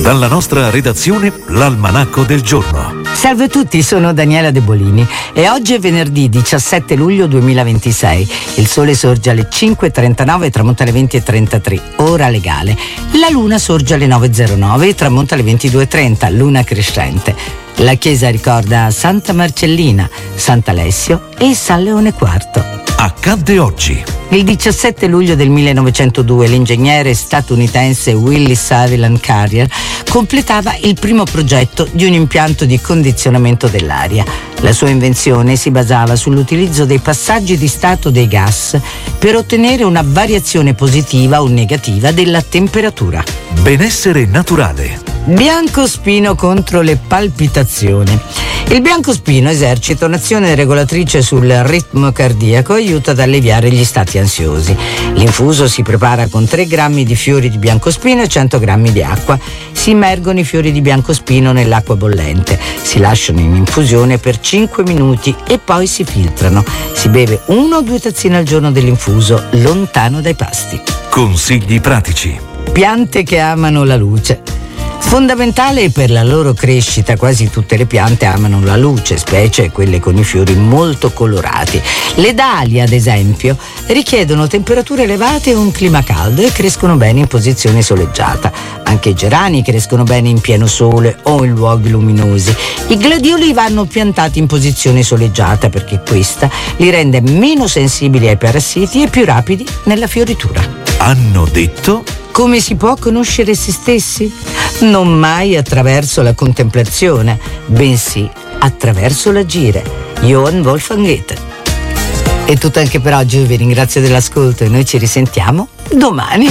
Dalla nostra redazione, l'Almanacco del Giorno. Salve a tutti, sono Daniela De Bolini e oggi è venerdì 17 luglio 2026. Il sole sorge alle 5.39 e tramonta alle 20.33, ora legale. La luna sorge alle 9.09 e tramonta alle 22.30, luna crescente. La chiesa ricorda Santa Marcellina, Sant'Alessio e San Leone IV. Accadde oggi. Il 17 luglio del 1902 l'ingegnere statunitense Willis Sutherland Carrier completava il primo progetto di un impianto di condizionamento dell'aria. La sua invenzione si basava sull'utilizzo dei passaggi di stato dei gas per ottenere una variazione positiva o negativa della temperatura. Benessere naturale. Biancospino contro le palpitazioni. Il biancospino esercita un'azione regolatrice sul ritmo cardiaco e aiuta ad alleviare gli stati ansiosi. L'infuso si prepara con 3 grammi di fiori di biancospino e 100 grammi di acqua. Si immergono i fiori di biancospino nell'acqua bollente, si lasciano in infusione per 5 minuti e poi si filtrano. Si beve 1 o 2 tazzine al giorno dell'infuso, lontano dai pasti. Consigli pratici. Piante che amano la luce. Fondamentale per la loro crescita, quasi tutte le piante amano la luce, specie quelle con i fiori molto colorati. Le dalie, ad esempio, richiedono temperature elevate e un clima caldo e crescono bene in posizione soleggiata. Anche i gerani crescono bene in pieno sole o in luoghi luminosi. I gladioli vanno piantati in posizione soleggiata perché questa li rende meno sensibili ai parassiti e più rapidi nella fioritura. Hanno detto... Come si può conoscere se stessi? Non mai attraverso la contemplazione, bensì attraverso l'agire. Johann Wolfgang Goethe. È tutto anche per oggi, vi ringrazio dell'ascolto e noi ci risentiamo domani.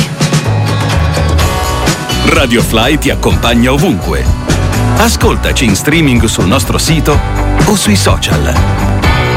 Radio Fly ti accompagna ovunque. Ascoltaci in streaming sul nostro sito o sui social.